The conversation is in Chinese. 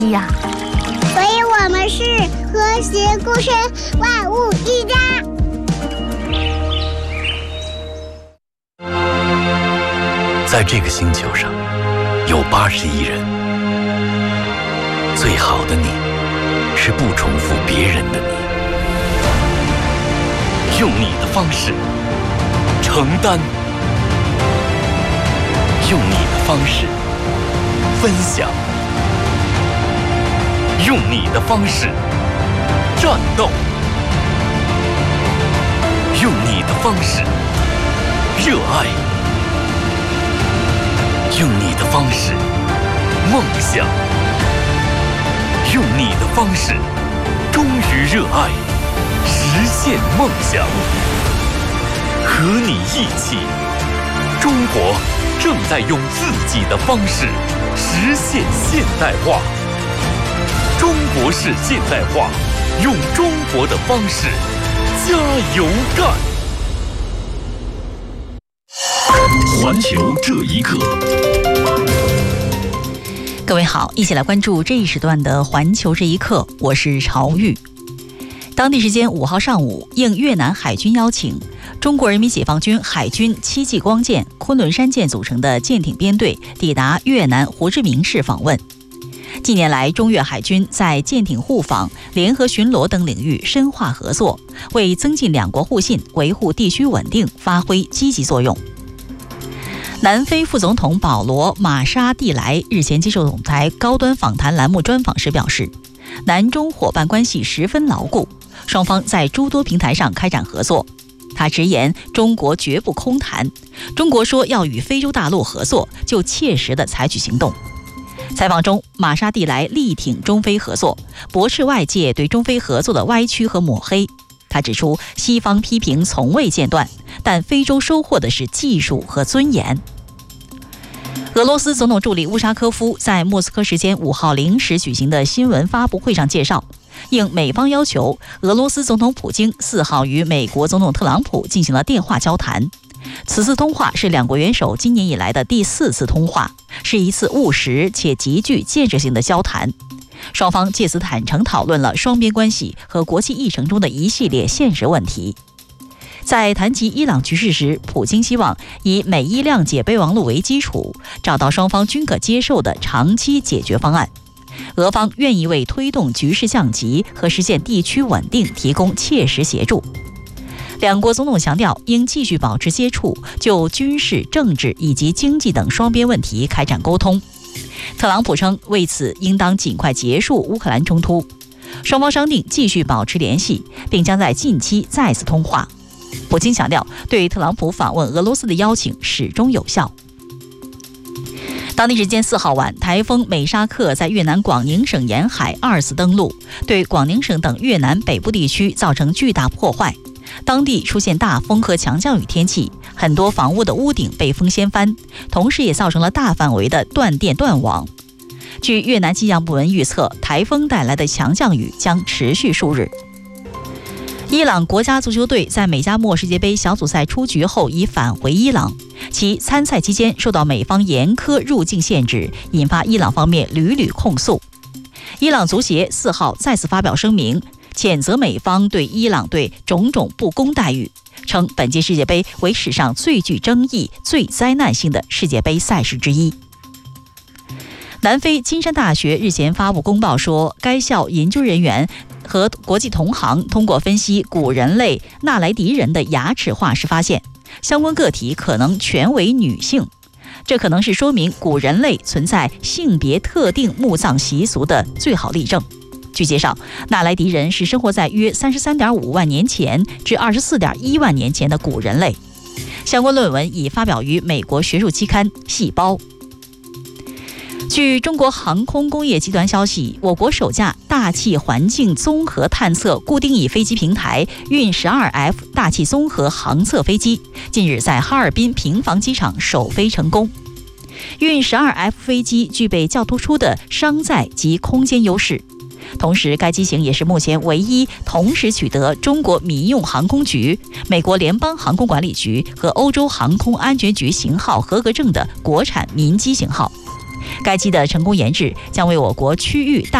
呀。 所以我们是和谐共生，万物一家。 在这个星球上，有80亿人。最好的你，是不重复别人的你。用你的方式承担，用你的方式分享，用你的方式战斗，用你的方式热爱，用你的方式梦想，用你的方式忠于热爱，实现梦想。和你一起，中国正在用自己的方式实现现代化。中国式现代化，用中国的方式加油干。 环球这一刻， 各位好，一起来关注这一时段的环球这一刻，我是朝玉。当地时间5号上午，应越南海军邀请，中国人民解放军海军7级光舰昆仑山舰组成的舰艇编队抵达越南胡志明市访问。近年来，中越海军在舰艇互访、联合巡逻等领域深化合作，为增进两国互信、维护地区稳定发挥积极作用。南非副总统保罗·马沙蒂莱日前接受总台高端访谈栏目专访时表示，南中伙伴关系十分牢固，双方在诸多平台上开展合作。他直言，中国绝不空谈，中国说要与非洲大陆合作，就切实地采取行动。采访中，马沙蒂莱力挺中非合作，驳斥外界对中非合作的歪曲和抹黑。他指出，西方批评从未间断，但非洲收获的是技术和尊严。俄罗斯总统助理乌沙科夫在莫斯科时间5号0时举行的新闻发布会上介绍，应美方要求，俄罗斯总统普京4号与美国总统特朗普进行了电话交谈。此次通话是两国元首今年以来的第4次通话，是一次务实且极具建设性的交谈。双方借此坦诚讨论了双边关系和国际议程中的一系列现实问题。在谈及伊朗局势时，普京希望以美伊谅解备忘录为基础，找到双方均可接受的长期解决方案。俄方愿意为推动局势降级和实现地区稳定提供切实协助。两国总统强调，应继续保持接触，就军事、政治以及经济等双边问题开展沟通。特朗普称，为此应当尽快结束乌克兰冲突。双方商定继续保持联系，并将在近期再次通话。普京强调，对特朗普访问俄罗斯的邀请始终有效。当地时间4号晚，台风美沙克在越南广宁省沿海2次登陆，对广宁省等越南北部地区造成巨大破坏。当地出现大风和强降雨天气，很多房屋的屋顶被风掀翻，同时也造成了大范围的断电断网。据越南气象部门预测，台风带来的强降雨将持续数日。伊朗国家足球队在美加墨世界杯小组赛出局后已返回伊朗，其参赛期间受到美方严苛入境限制，引发伊朗方面屡屡控诉。伊朗足协4号再次发表声明，谴责美方对伊朗队种种不公待遇，称本届世界杯为史上最具争议、最灾难性的世界杯赛事之一。南非金山大学日前发布公报说，该校研究人员和国际同行通过分析古人类纳莱迪人的牙齿化石发现，相关个体可能全为女性，这可能是说明古人类存在性别特定墓葬习俗的最好例证。据介绍，纳莱迪人是生活在约33.5万年前至24.1万年前的古人类。相关论文已发表于美国学术期刊《细胞》。据中国航空工业集团消息，我国首架大气环境综合探测固定翼飞机平台运12F 大气综合航测飞机近日在哈尔滨平房机场首飞成功。运12F 飞机具备较突出的商载及空间优势，同时该机型也是目前唯一同时取得中国民用航空局、美国联邦航空管理局和欧洲航空安全局型号合格证的国产民机型号。 该机的成功研制将为我国区域大